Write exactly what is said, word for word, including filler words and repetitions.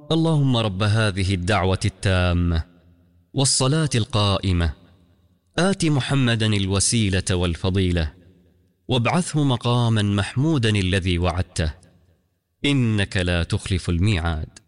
اللهم رب هذه الدعوة التامة والصلاة القائمة آت محمدا الوسيلة والفضيلة وابعثه مقاما محمودا الذي وعدته إنك لا تخلف الميعاد.